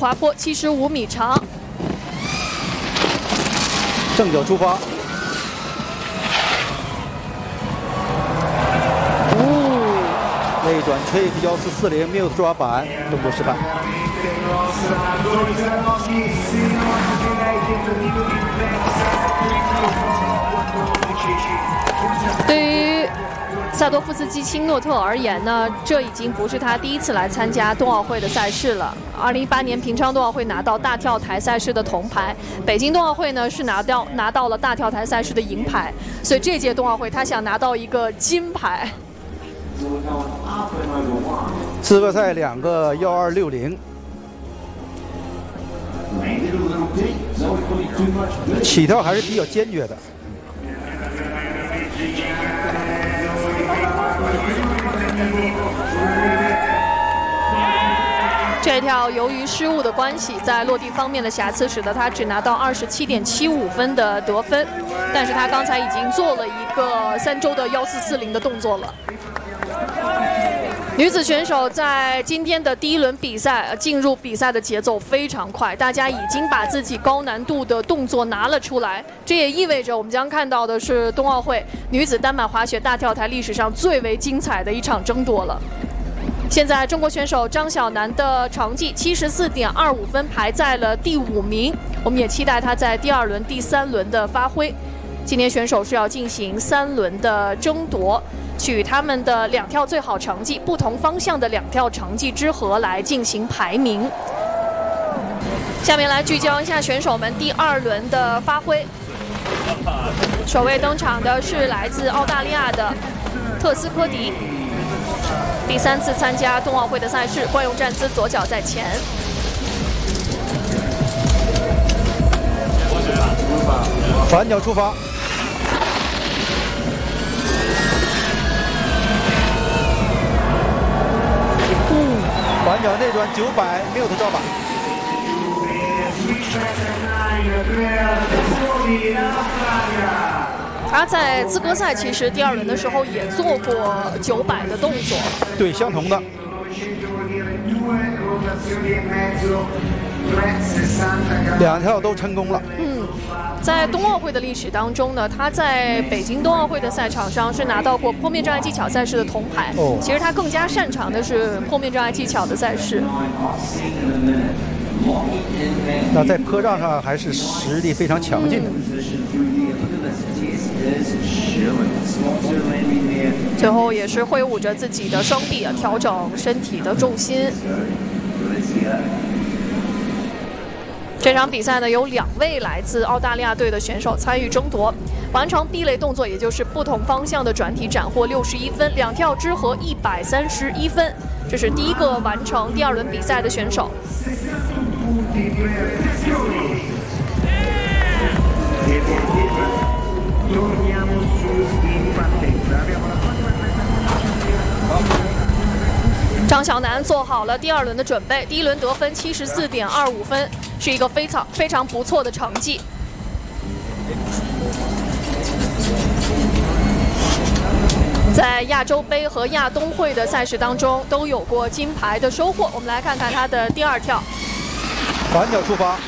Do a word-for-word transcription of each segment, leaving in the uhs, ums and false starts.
滑坡，七十五米长。 正脚出发。哦，内转吹幺四四零 mute 抓板，动作失败。 对于萨多夫斯基钦诺特而言呢，这已经不是他第一次来参加冬奥会的赛事了。二零一八年平昌冬奥会拿到大跳台赛事的铜牌，北京冬奥会呢是拿到拿到了大跳台赛事的银牌，所以这届冬奥会他想拿到一个金牌。 资格赛两个幺二六零。 起跳还是比较坚决的。 这跳由于失误的关系，在落地方面的瑕疵，使得他只拿到二十七点七五分的得分。但是他刚才已经做了一个三周的幺四四零的动作了。 女子选手在今天的第一轮比赛进入比赛的节奏非常快，大家已经把自己高难度的动作拿了出来。这也意味着我们将看到的是冬奥会女子单板滑雪大跳台历史上最为精彩的一场争夺了。现在中国选手张晓楠的成绩七十四点二五分排在了第五名，我们也期待她在第二轮、第三轮的发挥。今天选手是要进行三轮的争夺。 取他们的两跳最好成绩，不同方向的两跳成绩之和来进行排名。下面来聚焦一下选手们第二轮的发挥。首位登场的是来自澳大利亚的特斯科迪，第三次参加冬奥会的赛事，惯用站姿，左脚在前。 反脚出发。 反脚内转九百 mute 抓板。 他在资格赛其实第二轮的时候也做过九百的动作， 对，相同的。两跳都成功了。 嗯，在冬奥会的历史当中呢，他在北京冬奥会的赛场上是拿到过坡面障碍技巧赛事的铜牌。哦，其实他更加擅长的是坡面障碍技巧的赛事。 那在坡障上还是实力非常强劲的。 嗯、最后也是挥舞着自己的双臂啊，调整身体的重心。 这场比赛呢，有两位来自澳大利亚队的选手参与争夺，完成 B 类动作，也就是不同方向的转体斩获六十一分，两跳之和一百三十一分。这是第一个完成第二轮比赛的选手。张晓楠做好了第二轮的准备，第一轮得分七十四点二五分，是一个非常非常不错的成绩。在亚洲杯和亚冬会的赛事当中都有过金牌的收获。我们来看看他的第二跳， 反脚出发。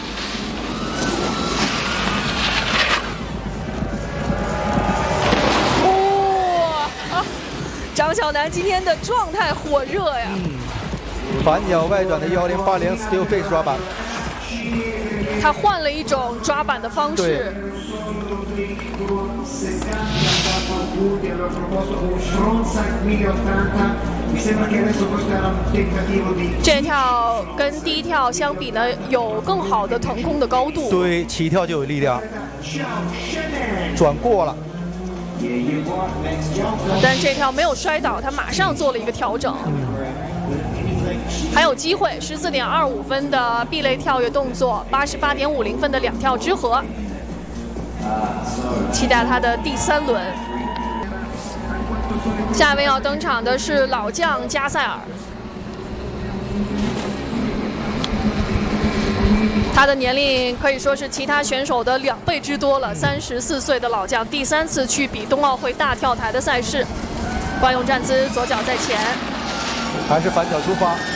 张晓楠今天的状态火热呀！ 嗯，反脚外转的幺零八零 still face 抓板， 他换了一种抓板的方式。这跳跟第一跳相比呢，有更好的腾空的高度。 对，起跳就有力量，转过了。 但这跳没有摔倒，他马上做了一个调整，还有机会。十四点二五分的 B 类跳跃动作，八十八点五零分的两跳之和，期待他的第三轮。下一位要登场的是老将加塞尔。 他的年龄可以说是其他选手的两倍之多了，三十四岁的老将，第三次去比冬奥会大跳台的赛事，惯用站姿，左脚在前， 还是反脚出发。